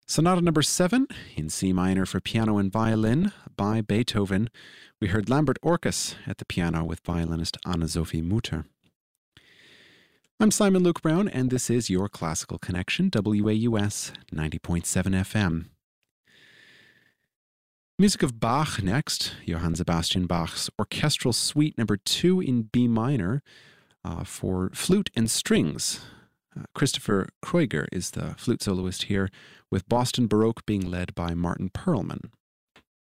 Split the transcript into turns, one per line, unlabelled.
Sonata number 7 in C minor for piano and violin by Beethoven. We heard Lambert Orkus at the piano with violinist Anna-Sophie Mutter. I'm Simon Luke Brown, and this is your Classical Connection, WAUS 90.7 FM. Music of Bach next, Johann Sebastian Bach's Orchestral Suite number 2 in B minor for flute and strings. Christopher Kreuger is the flute soloist here, with Boston Baroque being led by Martin Perlman.